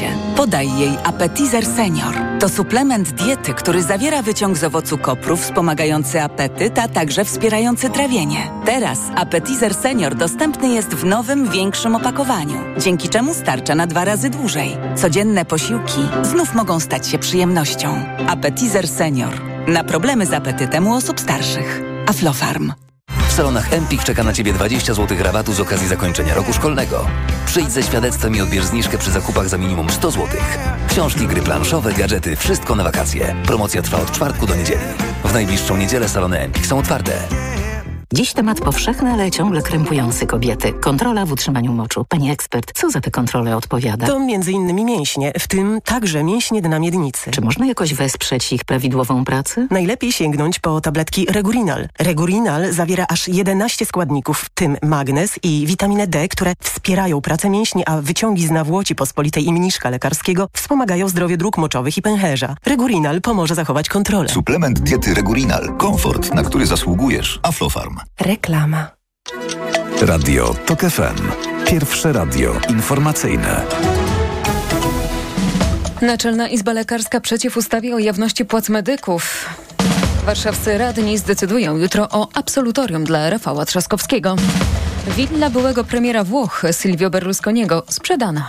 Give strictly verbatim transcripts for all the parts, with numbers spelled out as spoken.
diecie. Podaj jej Appetizer Senior. To suplement diety, który zawiera wyciąg z owocu kopru wspomagający apetyt, a także wspierający trawienie. Teraz Appetizer Senior dostępny jest w nowym, większym opakowaniu, dzięki czemu starcza na dwa razy dłużej. Codzienne posiłki znów mogą stać się przyjemnością. Appetizer Senior. Na problemy z apetytem u osób starszych. Aflofarm. W salonach Empik czeka na Ciebie dwadzieścia złotych rabatu z okazji zakończenia roku szkolnego. Przyjdź ze świadectwem i odbierz zniżkę przy zakupach za minimum sto złotych. Książki, gry planszowe, gadżety, wszystko na wakacje. Promocja trwa od czwartku do niedzieli. W najbliższą niedzielę salony Empik są otwarte. Dziś temat powszechny, ale ciągle krępujący kobiety. Kontrola w utrzymaniu moczu. Pani ekspert, co za tę kontrolę odpowiada? To między innymi mięśnie, w tym także mięśnie dna miednicy. Czy można jakoś wesprzeć ich prawidłową pracę? Najlepiej sięgnąć po tabletki Regurinal. Regurinal zawiera aż jedenaście składników, w tym magnez i witaminę D, które wspierają pracę mięśni, a wyciągi z nawłoci pospolitej i mniszka lekarskiego wspomagają zdrowie dróg moczowych i pęcherza. Regurinal pomoże zachować kontrolę. Suplement diety Regurinal. Komfort, na który zasługujesz. Aflofarm. Reklama. Radio TOK F M. Pierwsze radio informacyjne. Naczelna Izba Lekarska przeciw ustawie o jawności płac medyków. Warszawscy radni zdecydują jutro o absolutorium dla Rafała Trzaskowskiego. Willa byłego premiera Włoch Silvio Berlusconiego sprzedana.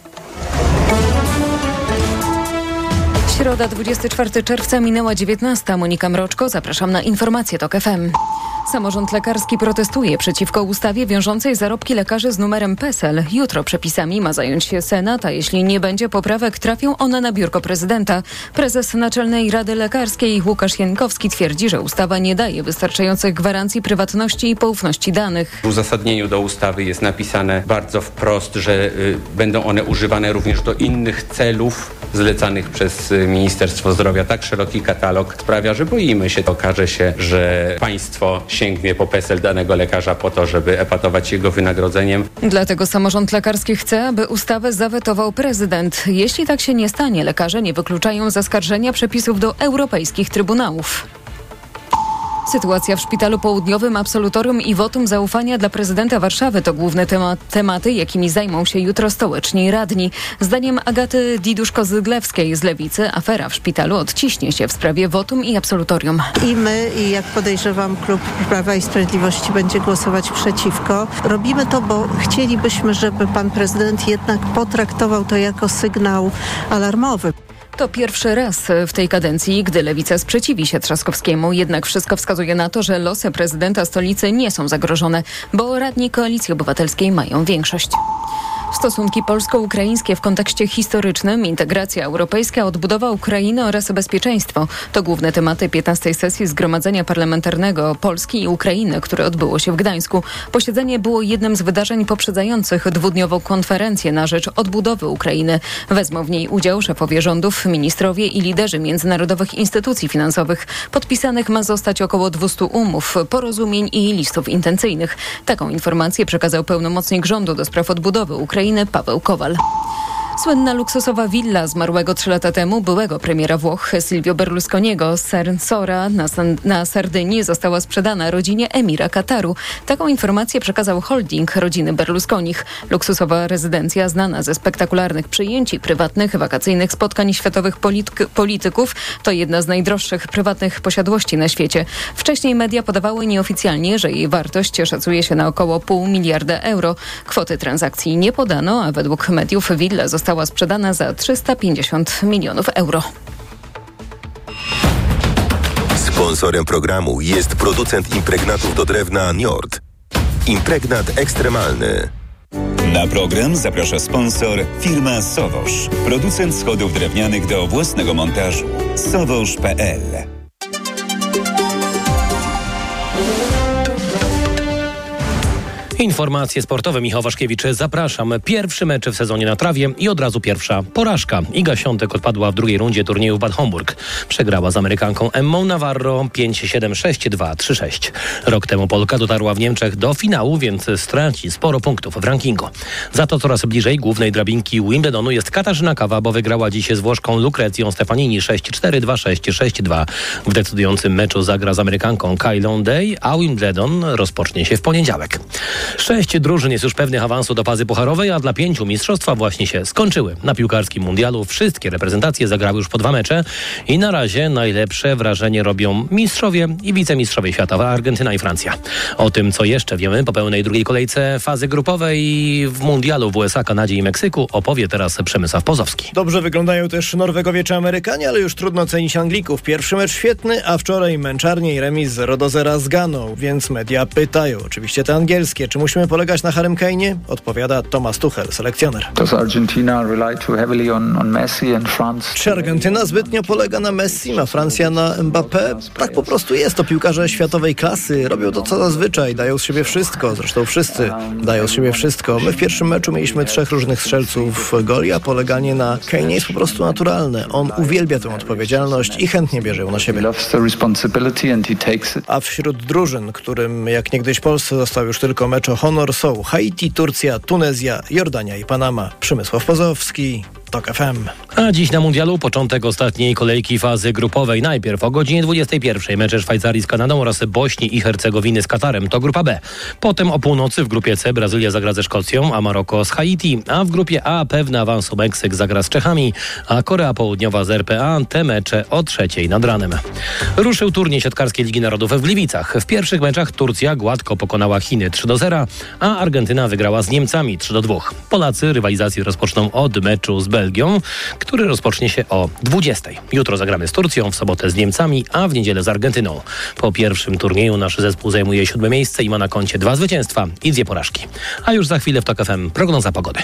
Środa, dwudziestego czwartego czerwca, minęła dziewiętnasta. Monika Mroczko, zapraszam na informacje TOK F M. Samorząd lekarski protestuje przeciwko ustawie wiążącej zarobki lekarzy z numerem PESEL. Jutro przepisami ma zająć się Senat, a jeśli nie będzie poprawek, trafią one na biurko prezydenta. Prezes Naczelnej Rady Lekarskiej Łukasz Jankowski twierdzi, że ustawa nie daje wystarczających gwarancji prywatności i poufności danych. W uzasadnieniu do ustawy jest napisane bardzo wprost, że y, będą one używane również do innych celów zlecanych przez y, Ministerstwo Zdrowia. Tak szeroki katalog sprawia, że boimy się, okaże się, że państwo sięgnie po PESEL danego lekarza po to, żeby epatować jego wynagrodzeniem. Dlatego samorząd lekarski chce, aby ustawę zawetował prezydent. Jeśli tak się nie stanie, lekarze nie wykluczają zaskarżenia przepisów do europejskich trybunałów. Sytuacja w Szpitalu Południowym, absolutorium i wotum zaufania dla prezydenta Warszawy to główne temat, tematy, jakimi zajmą się jutro stołeczni radni. Zdaniem Agaty Diduszko-Zyglewskiej z Lewicy afera w szpitalu odciśnie się w sprawie wotum i absolutorium. I my, i jak podejrzewam, klub Prawa i Sprawiedliwości będzie głosować przeciwko. Robimy to, bo chcielibyśmy, żeby pan prezydent jednak potraktował to jako sygnał alarmowy. To pierwszy raz w tej kadencji, gdy Lewica sprzeciwi się Trzaskowskiemu. Jednak wszystko wskazuje na to, że losy prezydenta stolicy nie są zagrożone, bo radni Koalicji Obywatelskiej mają większość. Stosunki polsko-ukraińskie w kontekście historycznym, integracja europejska, odbudowa Ukrainy oraz bezpieczeństwo to główne tematy piętnastej sesji Zgromadzenia Parlamentarnego Polski i Ukrainy, które odbyło się w Gdańsku. Posiedzenie było jednym z wydarzeń poprzedzających dwudniową konferencję na rzecz odbudowy Ukrainy. Wezmą w niej udział szefowie rządów, ministrowie i liderzy międzynarodowych instytucji finansowych. Podpisanych ma zostać około dwieście umów, porozumień i listów intencyjnych. Taką informację przekazał pełnomocnik rządu do spraw odbudowy Ukrainy Paweł Kowal. Słynna luksusowa willa zmarłego trzy lata temu byłego premiera Włoch Silvio Berlusconiego z Sensora na, San- na Sardynii została sprzedana rodzinie emira Kataru. Taką informację przekazał holding rodziny Berlusconich. Luksusowa rezydencja znana ze spektakularnych przyjęć i prywatnych, wakacyjnych spotkań światowych polityk- polityków to jedna z najdroższych prywatnych posiadłości na świecie. Wcześniej media podawały nieoficjalnie, że jej wartość szacuje się na około pół miliarda euro. Kwoty transakcji nie podano, a według mediów willa została Została sprzedana za trzysta pięćdziesiąt milionów euro. Sponsorem programu jest producent impregnatów do drewna Njord. Impregnat ekstremalny. Na program zaprasza sponsor firma Sowosz. Producent schodów drewnianych do własnego montażu. sowosz kropka pe el. Informacje sportowe. Michał Waszkiewicz, zapraszam. Pierwszy mecz w sezonie na trawie i od razu pierwsza porażka. Iga Świątek odpadła w drugiej rundzie turnieju w Bad Homburg. Przegrała z Amerykanką Emmą Navarro pięć siedem, sześć dwa, trzy sześć. Rok temu Polka dotarła w Niemczech do finału, więc straci sporo punktów w rankingu. Za to coraz bliżej głównej drabinki Wimbledonu jest Katarzyna Kawa, bo wygrała dziś z Włoszką Lucrezją Stefanini sześć cztery, dwa sześć, sześć dwa. W decydującym meczu zagra z Amerykanką Kylą Day, a Wimbledon rozpocznie się w poniedziałek. Sześć drużyn jest już pewnych awansu do fazy pucharowej, a dla pięciu mistrzostwa właśnie się skończyły. Na piłkarskim mundialu wszystkie reprezentacje zagrały już po dwa mecze i na razie najlepsze wrażenie robią mistrzowie i wicemistrzowie świata, Argentyna i Francja. O tym, co jeszcze wiemy po pełnej drugiej kolejce fazy grupowej w mundialu w U S A, Kanadzie i Meksyku, opowie teraz Przemysław Pozowski. Dobrze wyglądają też Norwegowie czy Amerykanie, ale już trudno cenić Anglików. Pierwszy mecz świetny, a wczoraj męczarnie i remis zero do zera z Ganą, więc media pytają, oczywiście te angielskie, czy musimy polegać na Harrym Kane'ie? Odpowiada Thomas Tuchel, selekcjoner. Czy Argentyna zbytnio polega na Messi, a Francja na Mbappé? Tak po prostu jest. To piłkarze światowej klasy. Robią to co zazwyczaj, dają z siebie wszystko. Zresztą wszyscy dają z siebie wszystko. My w pierwszym meczu mieliśmy trzech różnych strzelców goli, a poleganie na Kane'ie jest po prostu naturalne. On uwielbia tę odpowiedzialność i chętnie bierze ją na siebie. A wśród drużyn, którym jak niegdyś Polsce został już tylko mecz o honor, są Haiti, Turcja, Tunezja, Jordania i Panama. Przemysław Pozowski, TOK F M. A dziś na mundialu początek ostatniej kolejki fazy grupowej. Najpierw o godzinie dwudziestej pierwszej mecze Szwajcarii z Kanadą oraz Bośni i Hercegowiny z Katarem. To grupa B. Potem o północy w grupie C Brazylia zagra ze Szkocją, a Maroko z Haiti. A w grupie A pewny awansu Meksyk zagra z Czechami, a Korea Południowa z R P A. Te mecze o trzeciej nad ranem. Ruszył turniej siatkarskiej Ligi Narodów w Gliwicach. W pierwszych meczach Turcja gładko pokonała Chiny trzy do zera, a Argentyna wygrała z Niemcami trzy do dwóch. Polacy rywalizację rozpoczną od meczu z Belgią, który rozpocznie się o dwudziestej. Jutro zagramy z Turcją, w sobotę z Niemcami, a w niedzielę z Argentyną. Po pierwszym turnieju nasz zespół zajmuje siódme miejsce i ma na koncie dwa zwycięstwa i dwie porażki. A już za chwilę w TOK F M prognoza pogody.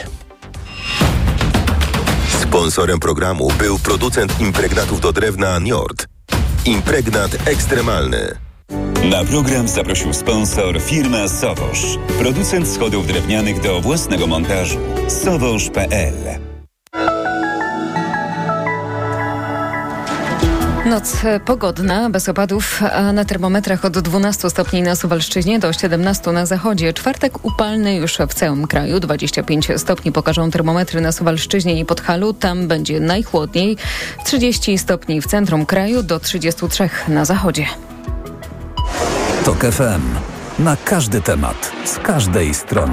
Sponsorem programu był producent impregnatów do drewna Njord. Impregnat ekstremalny. Na program zaprosił sponsor firma Sowosz. Producent schodów drewnianych do własnego montażu. sowosz kropka p l. Noc pogodna, bez opadów, a na termometrach od dwunastu stopni na Suwalszczyźnie do siedemnastu na zachodzie. Czwartek upalny już w całym kraju. dwadzieścia pięć stopni pokażą termometry na Suwalszczyźnie i Podhalu. Tam będzie najchłodniej. trzydzieści stopni w centrum kraju do trzydziestu trzech na zachodzie. TOK F M. Na każdy temat, z każdej strony.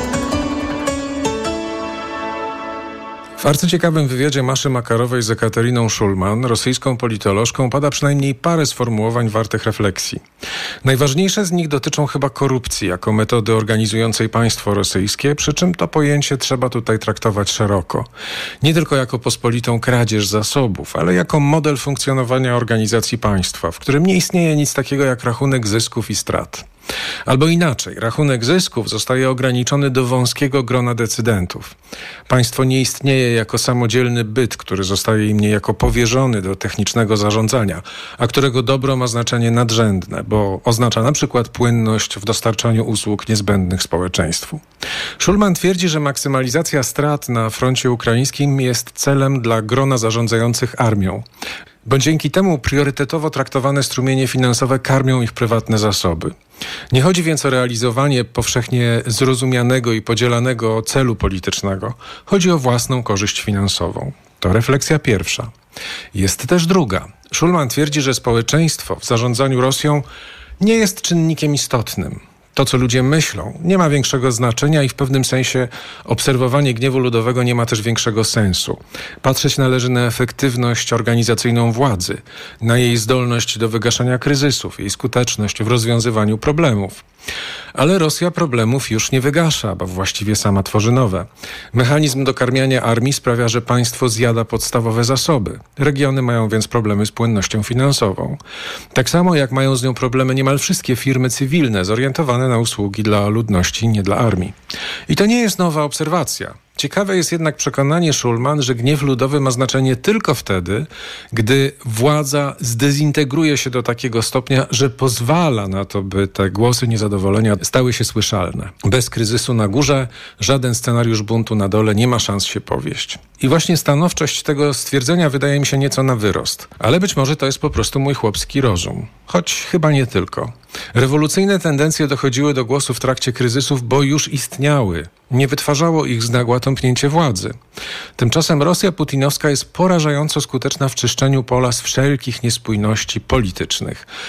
W arcyciekawym wywiadzie Maszy Makarowej z Ekateriną Szulman, rosyjską politolożką, pada przynajmniej parę sformułowań wartych refleksji. Najważniejsze z nich dotyczą chyba korupcji jako metody organizującej państwo rosyjskie, przy czym to pojęcie trzeba tutaj traktować szeroko. Nie tylko jako pospolitą kradzież zasobów, ale jako model funkcjonowania organizacji państwa, w którym nie istnieje nic takiego jak rachunek zysków i strat. Albo inaczej, rachunek zysków zostaje ograniczony do wąskiego grona decydentów. Państwo nie istnieje jako samodzielny byt, który zostaje im niejako powierzony do technicznego zarządzania, a którego dobro ma znaczenie nadrzędne, bo oznacza na przykład płynność w dostarczaniu usług niezbędnych społeczeństwu. Szulman twierdzi, że maksymalizacja strat na froncie ukraińskim jest celem dla grona zarządzających armią, bo dzięki temu priorytetowo traktowane strumienie finansowe karmią ich prywatne zasoby. Nie chodzi więc o realizowanie powszechnie zrozumianego i podzielanego celu politycznego. Chodzi o własną korzyść finansową. To refleksja pierwsza. Jest też druga. Szulman twierdzi, że społeczeństwo w zarządzaniu Rosją nie jest czynnikiem istotnym. To, co ludzie myślą, nie ma większego znaczenia i w pewnym sensie obserwowanie gniewu ludowego nie ma też większego sensu. Patrzeć należy na efektywność organizacyjną władzy, na jej zdolność do wygaszania kryzysów, jej skuteczność w rozwiązywaniu problemów. Ale Rosja problemów już nie wygasza, bo właściwie sama tworzy nowe. Mechanizm dokarmiania armii sprawia, że państwo zjada podstawowe zasoby. Regiony mają więc problemy z płynnością finansową. Tak samo jak mają z nią problemy niemal wszystkie firmy cywilne zorientowane na usługi dla ludności, nie dla armii. I to nie jest nowa obserwacja. Ciekawe jest jednak przekonanie Szulman, że gniew ludowy ma znaczenie tylko wtedy, gdy władza zdezintegruje się do takiego stopnia, że pozwala na to, by te głosy niezadowolenia stały się słyszalne. Bez kryzysu na górze żaden scenariusz buntu na dole nie ma szans się powieść. I właśnie stanowczość tego stwierdzenia wydaje mi się nieco na wyrost. Ale być może to jest po prostu mój chłopski rozum. Choć chyba nie tylko. Rewolucyjne tendencje dochodziły do głosu w trakcie kryzysów, bo już istniały. Nie wytwarzało ich z nagła tąpnięcie władzy. Tymczasem Rosja putinowska jest porażająco skuteczna w czyszczeniu pola z wszelkich niespójności politycznych.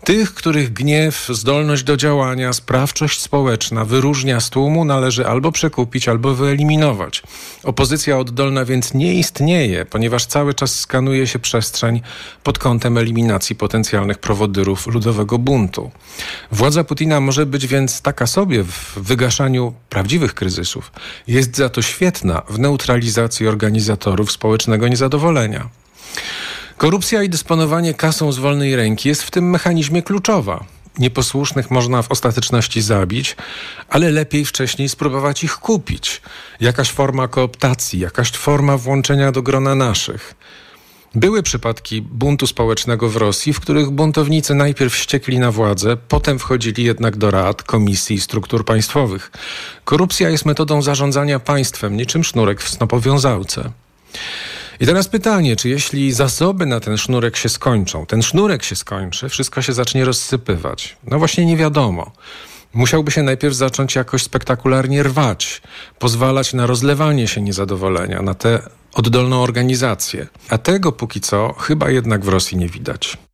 Tych, których gniew, zdolność do działania, sprawczość społeczna wyróżnia z tłumu, należy albo przekupić, albo wyeliminować. Opozycja oddolna więc nie istnieje, ponieważ cały czas skanuje się przestrzeń pod kątem eliminacji potencjalnych prowodyrów ludowego buntu. Władza Putina może być więc taka sobie w wygaszaniu prawdziwych kryzysów. Jest za to świetna w neutralizacji organizatorów społecznego niezadowolenia. Korupcja i dysponowanie kasą z wolnej ręki jest w tym mechanizmie kluczowa. Nieposłusznych można w ostateczności zabić, ale lepiej wcześniej spróbować ich kupić. Jakaś forma kooptacji, jakaś forma włączenia do grona naszych. Były przypadki buntu społecznego w Rosji, w których buntownicy najpierw wściekli na władzę, potem wchodzili jednak do rad, komisji i struktur państwowych. Korupcja jest metodą zarządzania państwem, niczym sznurek w snopowiązałce. I teraz pytanie, czy jeśli zasoby na ten sznurek się skończą, ten sznurek się skończy, wszystko się zacznie rozsypywać? No właśnie nie wiadomo. Musiałby się najpierw zacząć jakoś spektakularnie rwać, pozwalać na rozlewanie się niezadowolenia, na tę oddolną organizację. A tego póki co chyba jednak w Rosji nie widać.